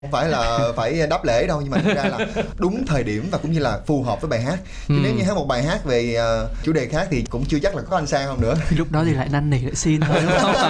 Không phải là phải đáp lễ đâu, nhưng mà thực ra là đúng thời điểm và cũng như là phù hợp với bài hát. Chứ nếu như hát một bài hát về chủ đề khác thì cũng chưa chắc là có anh Sang không nữa. Lúc đó thì lại năn nỉ lại xin thôi đúng không?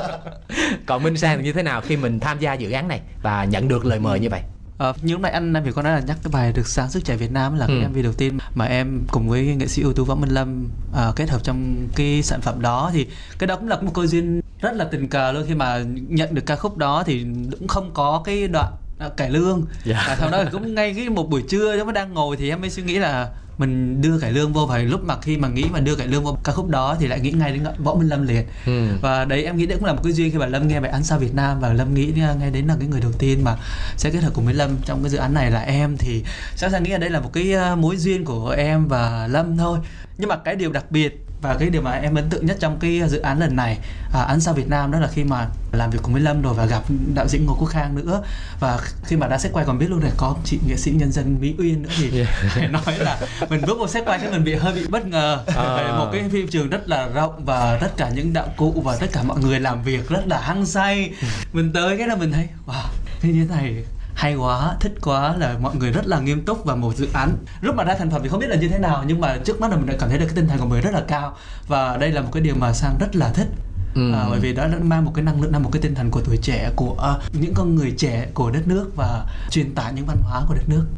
Còn Minh Sang thì như thế nào khi mình tham gia dự án này và nhận được lời mời như vậy? Như lúc nãy anh Nam Việt có nói là nhắc cái bài Được Sáng Sức Trẻ Việt Nam là cái MV đầu tiên mà em cùng với nghệ sĩ ưu tú Võ Minh Lâm kết hợp trong cái sản phẩm đó. Thì cái đó cũng là một cơ duyên rất là tình cờ luôn. Khi mà nhận được ca khúc đó thì cũng không có cái đoạn cải lương. Sau đó cũng ngay cái một buổi trưa lúc đang ngồi thì em mới suy nghĩ là mình đưa cải lương vô. Và lúc mà khi mà nghĩ mà đưa cải lương vô ca khúc đó thì lại nghĩ ngay đến Võ Minh Lâm liền. Và đấy em nghĩ đấy cũng là một cái duyên khi mà Lâm nghe bài Ánh Sao Việt Nam và Lâm nghĩ ngay đến là cái người đầu tiên mà sẽ kết hợp cùng với Lâm trong cái dự án này là em. Thì chắc chắn nghĩ là đây là một cái mối duyên của em và Lâm thôi. Nhưng mà cái điều đặc biệt và cái điều mà em ấn tượng nhất trong cái dự án lần này Ánh Sao Việt Nam đó là khi mà làm việc cùng với Lâm rồi và gặp đạo diễn Ngô Quốc Khang nữa. Và khi mà đã set quay còn biết luôn là có chị nghệ sĩ nhân dân Mỹ Uyên nữa thì phải nói là mình bước vào set quay thì mình hơi bị bất ngờ. Một cái phim trường rất là rộng và tất cả những đạo cụ và tất cả mọi người làm việc rất là hăng say. Mình tới cái là mình thấy wow, như thế này hay quá, thích quá, là mọi người rất là nghiêm túc và một dự án lúc mà ra thành phẩm thì không biết là như thế nào, nhưng mà trước mắt là mình đã cảm thấy được cái tinh thần của người rất là cao. Và đây là một cái điều mà Sang rất là thích. Bởi vì đó mang một cái năng lượng, một cái tinh thần của tuổi trẻ, của những con người trẻ của đất nước và truyền tải những văn hóa của đất nước.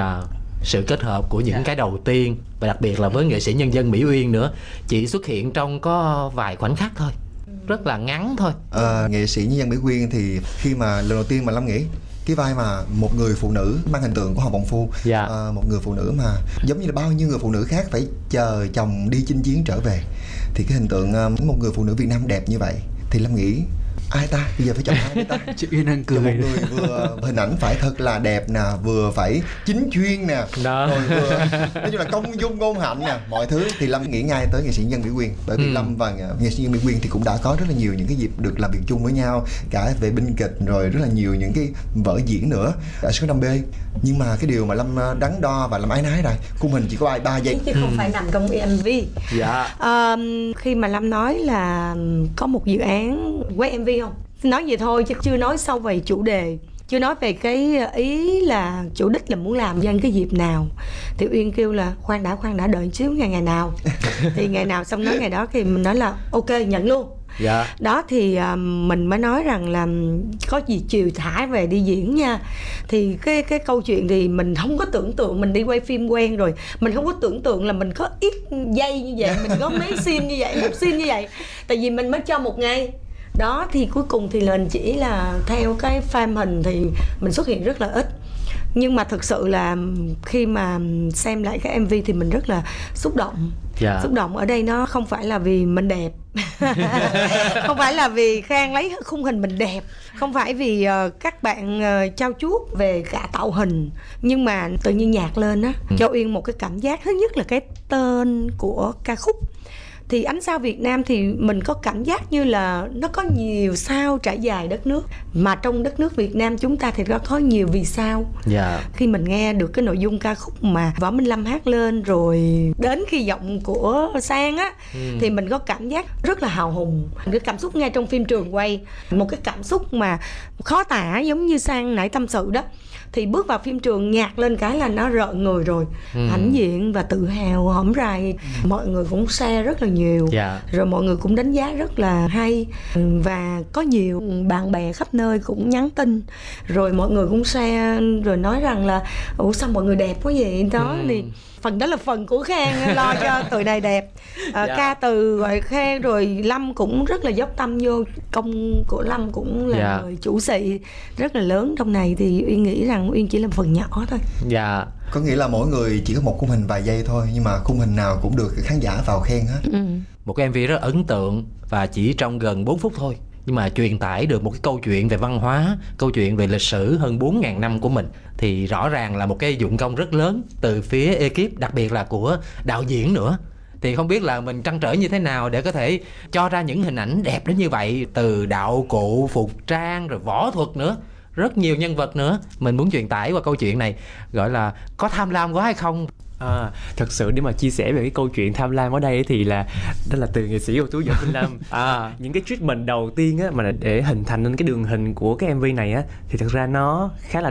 Sự kết hợp của những cái đầu tiên và đặc biệt là với nghệ sĩ nhân dân Mỹ Uyên nữa. Chị xuất hiện trong có vài khoảnh khắc thôi, rất là ngắn thôi. Nghệ sĩ nhân dân Mỹ Uyên thì khi mà lần đầu tiên mà Lâm nghĩ cái vai mà một người phụ nữ mang hình tượng của Hoàng Bồng Phu, một người phụ nữ mà giống như là bao nhiêu người phụ nữ khác phải chờ chồng đi chinh chiến trở về, thì cái hình tượng một người phụ nữ Việt Nam đẹp như vậy thì Lâm nghĩ ai ta, bây giờ phải chọn ai ta? Chị Uyên đang cười. Một người vừa hình ảnh phải thật là đẹp nè, vừa phải chính chuyên nè, rồi vừa nói chung là công dung ngôn hạnh nè, mọi thứ, thì Lâm nghĩ ngay tới nghệ sĩ nhân dân Mỹ Uyên. Bởi vì Lâm và nghệ sĩ nhân dân Mỹ Uyên thì cũng đã có rất là nhiều những cái dịp được làm việc chung với nhau, cả về biên kịch rồi rất là nhiều những cái vở diễn nữa ở số 5B. Nhưng mà cái điều mà Lâm đắn đo và Lâm áy náy rồi, khung hình chỉ có 3 giây chứ không phải nằm trong MV. Khi mà Lâm nói là có một dự án quay MV không, nói vậy thôi chứ chưa nói sâu về chủ đề, chưa nói về cái ý là chủ đích là muốn làm nhân cái dịp nào. Thì Uyên kêu là khoan đã đợi xíu ngày nào thì ngày nào xong nói ngày đó, thì mình nói là ok nhận luôn. Đó thì mình mới nói rằng là có gì chiều thả về đi diễn nha. Thì cái câu chuyện thì mình không có tưởng tượng, mình đi quay phim quen rồi, mình không có tưởng tượng là mình có ít giây như vậy, mình có mấy scene như vậy, một scene như vậy, tại vì mình mới cho một ngày. Đó thì cuối cùng thì lên chỉ là theo cái frame hình thì mình xuất hiện rất là ít. Nhưng mà thực sự là khi mà xem lại cái MV thì mình rất là xúc động. Xúc động ở đây nó không phải là vì mình đẹp không phải là vì Khang lấy khung hình mình đẹp, không phải vì các bạn trao chuốt về cả tạo hình, nhưng mà tự nhiên nhạc lên á cho Uyên một cái cảm giác. Thứ nhất là cái tên của ca khúc, thì Ánh Sao Việt Nam thì mình có cảm giác như là nó có nhiều sao trải dài đất nước, mà trong đất nước Việt Nam chúng ta thì có nhiều vì sao. Khi mình nghe được cái nội dung ca khúc mà Võ Minh Lâm hát lên rồi đến khi giọng của Sang á, thì mình có cảm giác rất là hào hùng. Cái cảm xúc ngay trong phim trường quay, một cái cảm xúc mà khó tả, giống như Sang nãy tâm sự đó. Thì bước vào phim trường nhạc lên cái là nó rợn người rồi. Hãnh diện và tự hào hổm rày. Mọi người cũng share rất là nhiều. Rồi mọi người cũng đánh giá rất là hay. Và có nhiều bạn bè khắp nơi cũng nhắn tin. Rồi mọi người cũng share rồi nói rằng là ủa sao mọi người đẹp quá vậy đó. Thì phần đó là phần của Khang lo cho tụi này đẹp. Ca từ gọi Khang, rồi Lâm cũng rất là dốc tâm vô. Công của Lâm cũng là người chủ sĩ rất là lớn trong này. Thì Uyên nghĩ rằng Uyên chỉ là phần nhỏ thôi. Có nghĩa là mỗi người chỉ có một khung hình vài giây thôi, nhưng mà khung hình nào cũng được khán giả vào khen hết. Một cái MV rất ấn tượng và chỉ trong gần 4 phút thôi, nhưng mà truyền tải được một cái câu chuyện về văn hóa, câu chuyện về lịch sử hơn 4.000 năm của mình. Thì rõ ràng là một cái dụng công rất lớn từ phía ekip, đặc biệt là của đạo diễn nữa. Thì không biết là mình trăn trở như thế nào để có thể cho ra những hình ảnh đẹp đến như vậy, từ đạo cụ, phục trang, rồi võ thuật nữa, rất nhiều nhân vật nữa. Mình muốn truyền tải qua câu chuyện này, gọi là có tham lam quá hay không? Thật sự để mà chia sẻ về cái câu chuyện tham lam ở đây thì là đó là từ nghệ sĩ ưu tú Võ Minh Lâm. Những cái treatment đầu tiên á mà để hình thành nên cái đường hình của cái MV này á thì thật ra nó khá là